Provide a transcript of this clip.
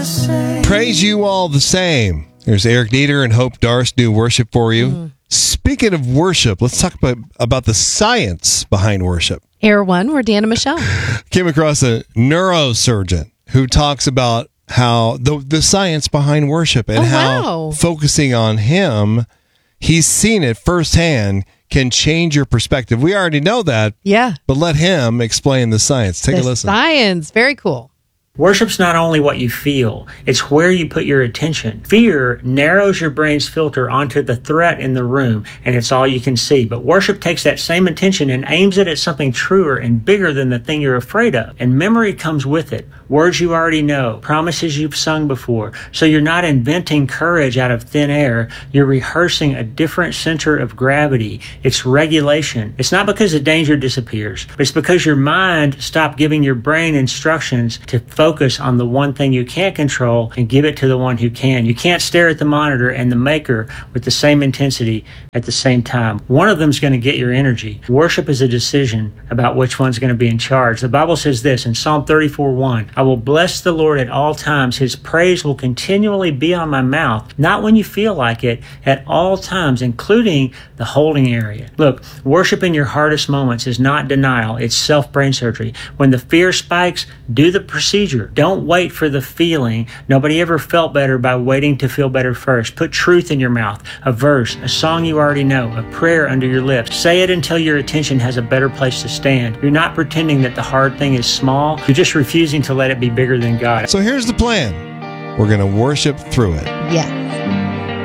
the same. Praise you all the same. There's Eric Nieder and Hope Darst do worship for you. Speaking of worship, let's talk about the science behind worship. Air One, we're Dan and Michelle. Came across a neurosurgeon who talks about how the science behind worship and how focusing on him, he's seen it firsthand, can change your perspective. We already know that. Yeah. But let him explain the science. Take a listen. Science. Very cool. Worship's not only what you feel, it's where you put your attention. Fear narrows your brain's filter onto the threat in the room, and it's all you can see. But worship takes that same attention and aims it at something truer and bigger than the thing you're afraid of. And memory comes with it. Words you already know, promises you've sung before. So you're not inventing courage out of thin air. You're rehearsing a different center of gravity. It's regulation. It's not because the danger disappears, but it's because your mind stopped giving your brain instructions to focus on the one thing you can't control and give it to the one who can. You can't stare at the monitor and the maker with the same intensity at the same time. One of them's going to get your energy. Worship is a decision about which one's going to be in charge. The Bible says this in Psalm 34:1, I will bless the Lord at all times. His praise will continually be on my mouth. Not when you feel like it, at all times, including the holding area. Look, worship in your hardest moments is not denial. It's self-brain surgery. When the fear spikes, do the procedure. Don't wait for the feeling. Nobody ever felt better by waiting to feel better first. Put truth in your mouth, a verse, a song you already know, a prayer under your lips. Say it until your attention has a better place to stand. You're not pretending that the hard thing is small. You're just refusing to let it be bigger than God. So here's the plan. We're going to worship through it. Yes.